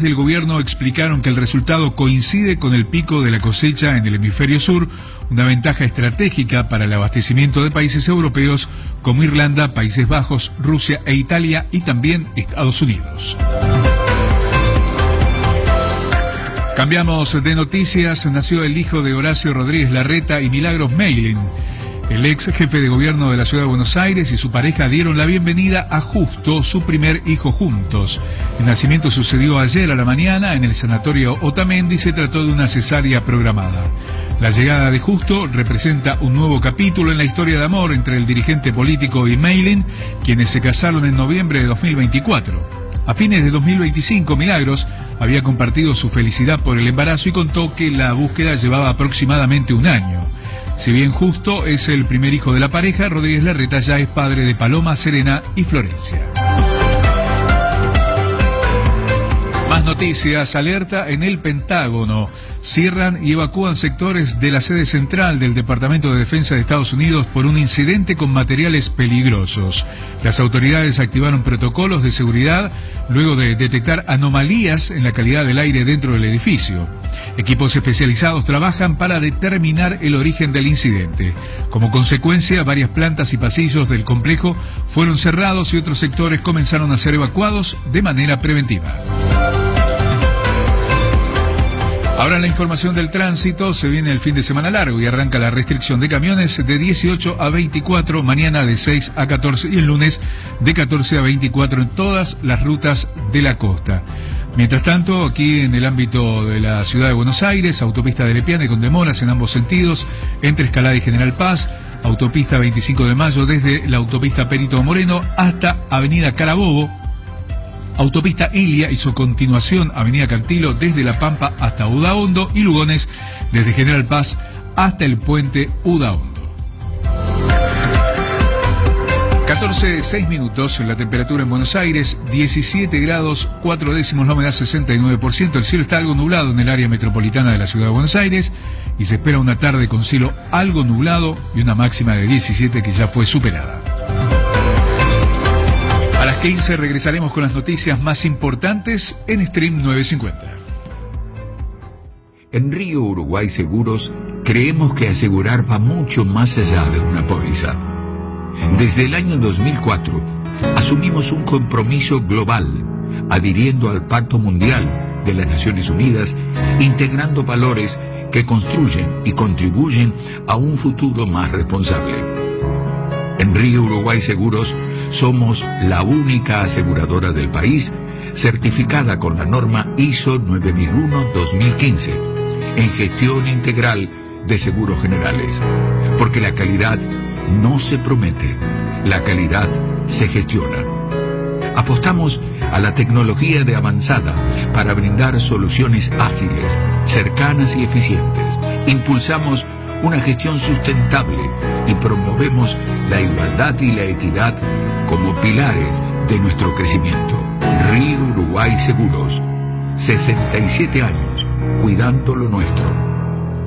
del gobierno explicaron que el resultado coincide con el pico de la cosecha en el hemisferio sur, una ventaja estratégica para el abastecimiento de países europeos como Irlanda, Países Bajos, Rusia e Italia y también Estados Unidos. Cambiamos de noticias. Nació el hijo de Horacio Rodríguez Larreta y Milagros Meilin. El ex jefe de gobierno de la ciudad de Buenos Aires y su pareja dieron la bienvenida a Justo, su primer hijo juntos. El nacimiento sucedió ayer a la mañana en el sanatorio Otamendi y se trató de una cesárea programada. La llegada de Justo representa un nuevo capítulo en la historia de amor entre el dirigente político y Meilin, quienes se casaron en noviembre de 2024. A fines de 2025, Milagros había compartido su felicidad por el embarazo y contó que la búsqueda llevaba aproximadamente un año. Si bien Justo es el primer hijo de la pareja, Rodríguez Larreta ya es padre de Paloma, Serena y Florencia. Más noticias. Alerta en el Pentágono. Cierran y evacúan sectores de la sede central del Departamento de Defensa de Estados Unidos por un incidente con materiales peligrosos. Las autoridades activaron protocolos de seguridad luego de detectar anomalías en la calidad del aire dentro del edificio. Equipos especializados trabajan para determinar el origen del incidente. Como consecuencia, varias plantas y pasillos del complejo fueron cerrados y otros sectores comenzaron a ser evacuados de manera preventiva. Ahora la información del tránsito. Se viene el fin de semana largo y arranca la restricción de camiones de 18 a 24, mañana de 6 a 14 y el lunes de 14 a 24 en todas las rutas de la costa. Mientras tanto, aquí en el ámbito de la ciudad de Buenos Aires, autopista de Lepiane con demoras en ambos sentidos, entre Escalada y General Paz, autopista 25 de Mayo desde la autopista Perito Moreno hasta avenida Carabobo, autopista Ilia y su continuación avenida Cantilo desde La Pampa hasta Udaondo y Lugones desde General Paz hasta el puente Udaondo. 14:06 minutos, la temperatura en Buenos Aires, 17 grados 4 décimos, la humedad 69%, el cielo está algo nublado en el área metropolitana de la ciudad de Buenos Aires y se espera una tarde con cielo algo nublado y una máxima de 17 que ya fue superada. A las 15 regresaremos con las noticias más importantes en Stream 950. En Río Uruguay Seguros creemos que asegurar va mucho más allá de una póliza. Desde el año 2004 asumimos un compromiso global, adhiriendo al Pacto Mundial de las Naciones Unidas, integrando valores que construyen y contribuyen a un futuro más responsable. En Río Uruguay Seguros somos la única aseguradora del país certificada con la norma ISO 9001-2015 en gestión integral de seguros generales, porque la calidad no se promete, la calidad se gestiona. Apostamos a la tecnología de avanzada para brindar soluciones ágiles, cercanas y eficientes. Impulsamos una gestión sustentable y promovemos la igualdad y la equidad como pilares de nuestro crecimiento. Río Uruguay Seguros, 67 años, cuidando lo nuestro.